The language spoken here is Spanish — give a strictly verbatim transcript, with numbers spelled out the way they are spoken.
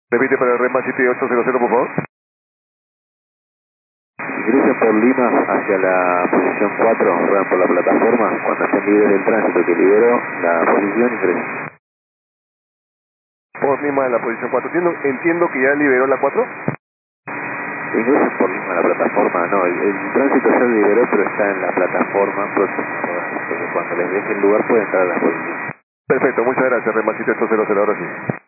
Repite para el Rema siete ocho cero cero, por favor. Ingresen por Lima hacia la posición cuatro, ruedan por la plataforma. Cuando estén libres del tránsito que liberó la posición, ingresen. Por Lima en la posición cuatro. Entiendo, entiendo que ya liberó la cuatro. Ingresen por Lima a la plataforma. No, el, el tránsito ya liberó, pero está en la plataforma próxima a rodar. Entonces cuando les deje el lugar pueden entrar a la posición. Perfecto, muchas gracias, Rema siete ocho cero cero, ahora sí.